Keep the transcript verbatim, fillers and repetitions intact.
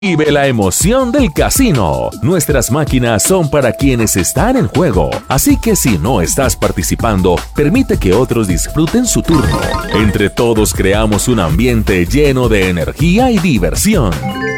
Vive la emoción del casino. Nuestras máquinas son para quienes están en juego, así que si no estás participando, permite que otros disfruten su turno. Entre todos creamos un ambiente lleno de energía y diversión.